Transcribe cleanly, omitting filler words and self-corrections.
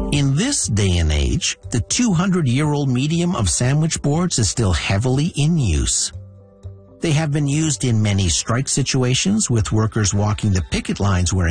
In this day and age, the 200-year-old medium of sandwich boards is still heavily in use. They have been used in many strike situations, with workers walking the picket lines wearing